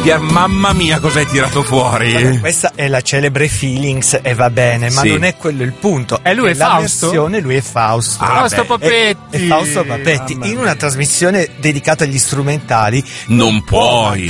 Mamma mia, cosa hai tirato fuori? Vabbè, questa è la celebre Feelings e va bene, ma non è quello il punto. E lui è la Fausto? Versione, lui è Fausto. Fausto Papetti. È Fausto Papetti. In una trasmissione dedicata agli strumentali non puoi.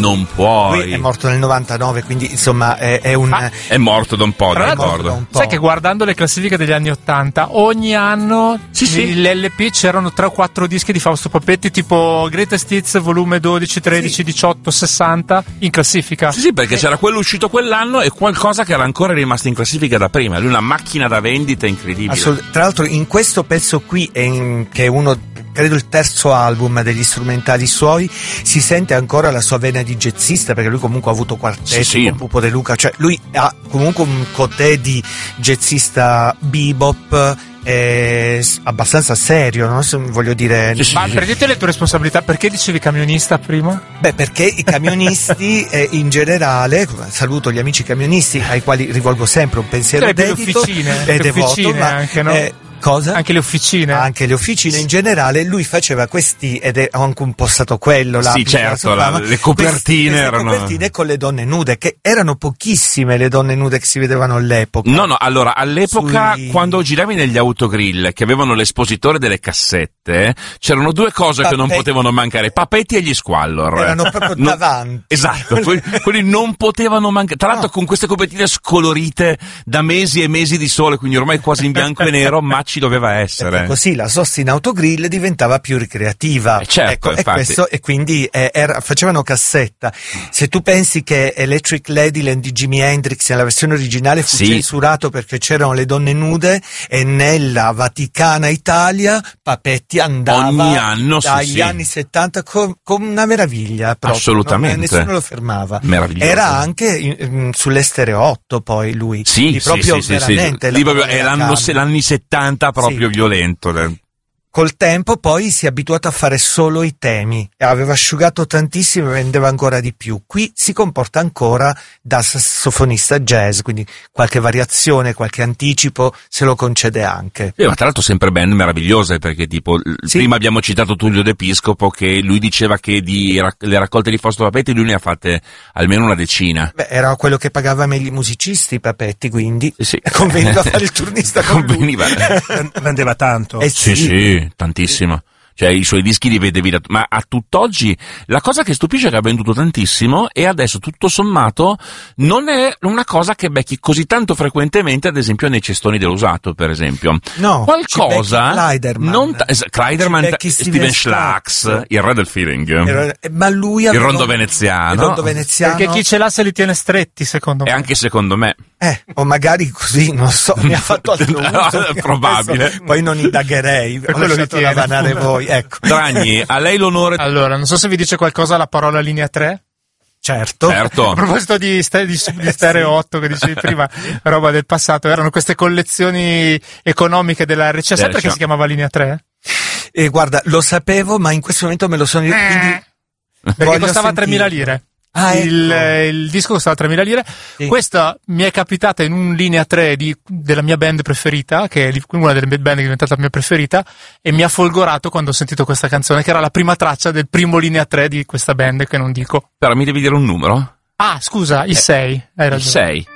Lui è morto nel 99, quindi insomma è un... è morto da un po', ricordo. Sai che guardando le classifiche degli anni 80, ogni anno nell'LP c'erano 3 o 4 dischi di Fausto Papetti, tipo Greatest Hits volume 12, 13, 18, 60 in classifica. Sì, perché c'era quello uscito quell'anno e qualcosa che era ancora rimasto in classifica da prima. Lui è una macchina da vendita incredibile. Tra l'altro in questo pezzo qui, che è uno, credo il terzo album degli strumentali suoi, si sente ancora la sua vena di jazzista, perché lui comunque ha avuto quartetti con Pupo De Luca, cioè lui ha comunque un cotè di jazzista bebop abbastanza serio, no? Voglio dire. Ma prendete le tue responsabilità, perché dicevi camionista prima? Beh, perché i camionisti in generale, saluto gli amici camionisti ai quali rivolgo sempre un pensiero dedito e devoto, ma anche, no? Cosa? Anche le officine. Anche le officine in generale, lui faceva questi, ed è anche un po' stato quello. Sì, certo, le copertine erano... Le copertine con le donne nude, che erano pochissime le donne nude che si vedevano all'epoca. No, allora, all'epoca, quando giravi negli autogrill, che avevano l'espositore delle cassette, c'erano due cose che non potevano mancare, Papetti e gli Squallor. Erano proprio davanti. Esatto, quelli non potevano mancare. Tra l'altro con queste copertine scolorite da mesi e mesi di sole, quindi ormai quasi in bianco e nero, ma ci doveva essere. Perché così la sosta in autogrill diventava più ricreativa. Certo, e quindi facevano cassetta. Se tu pensi che Electric Ladyland di Jimi Hendrix nella versione originale fu censurato perché c'erano le donne nude, e nella Vaticana Italia Papetti andava ogni anno, dagli anni 70 con una meraviglia proprio. Assolutamente. Nessuno lo fermava. Meraviglioso. Era anche sull'Estereo 8 poi lui. Sì, veramente. Lì proprio è l'anni 70 proprio violento. Col tempo poi si è abituato a fare solo i temi, aveva asciugato tantissimo e vendeva ancora di più. Qui si comporta ancora da sassofonista jazz, quindi qualche variazione, qualche anticipo se lo concede anche. Ma tra l'altro sempre band meravigliose, perché tipo prima abbiamo citato Tullio D'Episcopo, che lui diceva che le raccolte di Fausto Papetti lui ne ha fatte almeno una decina. Beh, era quello che pagava meglio i musicisti Papetti, quindi conveniva fare il turnista con lui. Vendeva tanto. Sì, tantissimo. Cioè i suoi dischi li vedevi ma a tutt'oggi la cosa che stupisce è che ha venduto tantissimo, e adesso tutto sommato non è una cosa che becchi così tanto frequentemente, ad esempio nei cestoni dell'usato, per esempio. No, qualcosa Kleiderman, Steven Schlax, il re del feeling, ma lui il rondo veneziano, perché chi ce l'ha se li tiene stretti, secondo me. E anche secondo me. O magari così, non so, mi ha fatto altro uso. Probabile. Poi non indagherei, ho lasciato ravanare voi. Ecco. Dragni, a lei l'onore. Allora, non so se vi dice qualcosa la parola linea 3. Certo. A proposito di Stereo 8 che dicevi prima, roba del passato, erano queste collezioni economiche della RCA. Sai perché si chiamava linea 3? Guarda, lo sapevo, ma in questo momento me lo sono perché costava 3.000 lire. Il disco costava 3.000 lire. Sì. Questa mi è capitata in un linea 3 della mia band preferita, che è una delle band che è diventata la mia preferita, e mi ha folgorato quando ho sentito questa canzone, che era la prima traccia del primo linea 3 di questa band, che non dico. Però mi devi dire un numero? Ah, scusa, il 6. Hai ragione. Il 6.